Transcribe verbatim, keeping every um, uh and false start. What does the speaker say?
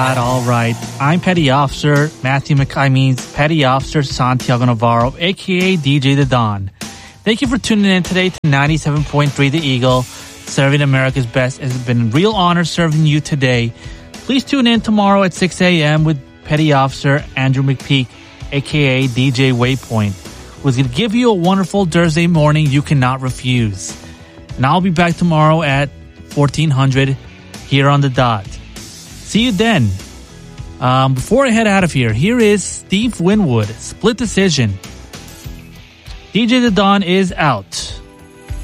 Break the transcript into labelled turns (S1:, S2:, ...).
S1: right, all right. I'm Petty Officer Matthew Mc. I mean Petty Officer Santiago Navarro, aka D J The Don. Thank you for tuning in today to ninety-seven point three The Eagle, serving America's best. It's been a real honor serving you today. Please tune in tomorrow at six a.m. with Petty Officer Andrew McPeak, aka D J Waypoint, who's going to give you a wonderful Thursday morning you cannot refuse. And I'll be back tomorrow at fourteen hundred here on the dot. See you then. Um, before I head out of here, here is Steve Winwood, Split Decision. D J The Don is out.